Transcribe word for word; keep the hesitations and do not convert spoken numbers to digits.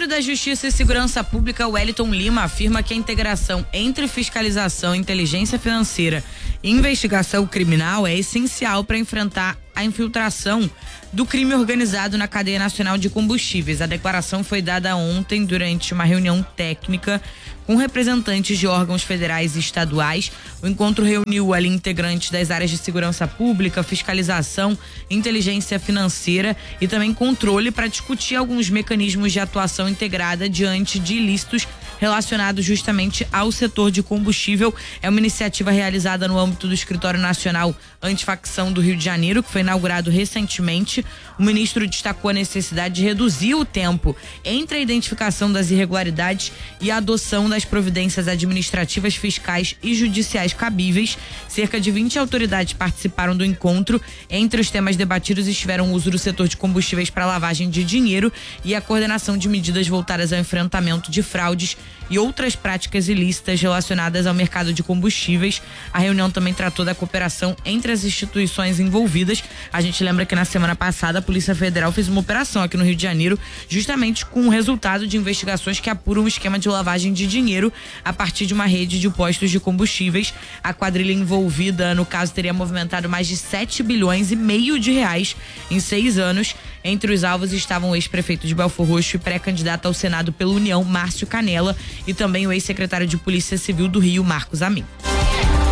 ministro da Justiça e Segurança Pública, Wellington Lima, afirma que a integração entre fiscalização, inteligência financeira e investigação criminal é essencial para enfrentar a infiltração do crime organizado na cadeia nacional de combustíveis. A declaração foi dada ontem durante uma reunião técnica com representantes de órgãos federais e estaduais. O encontro reuniu ali integrantes das áreas de segurança pública, fiscalização, inteligência financeira e também controle para discutir alguns mecanismos de atuação integrada diante de ilícitos relacionados justamente ao setor de combustível. É uma iniciativa realizada no âmbito do Escritório Nacional Antifacção do Rio de Janeiro, que foi inaugurado recentemente. O ministro destacou a necessidade de reduzir o tempo entre a identificação das irregularidades e a adoção das providências administrativas, fiscais e judiciais cabíveis. Cerca de vinte autoridades participaram do encontro. Entre os temas debatidos estiveram o uso do setor de combustíveis para lavagem de dinheiro e a coordenação de medidas voltadas ao enfrentamento de fraudes e outras práticas ilícitas relacionadas ao mercado de combustíveis. A reunião também tratou da cooperação entre as instituições envolvidas. A gente lembra que na semana passada a Polícia Federal fez uma operação aqui no Rio de Janeiro, justamente com o resultado de investigações que apuram um esquema de lavagem de dinheiro a partir de uma rede de postos de combustíveis. A quadrilha envolvida, no caso, teria movimentado mais de sete bilhões e meio de reais em seis anos. Entre os alvos estavam o ex-prefeito de Belfor Roxo e pré-candidato ao Senado pela União, Márcio Canela, e também o ex-secretário de Polícia Civil do Rio, Marcos Amin.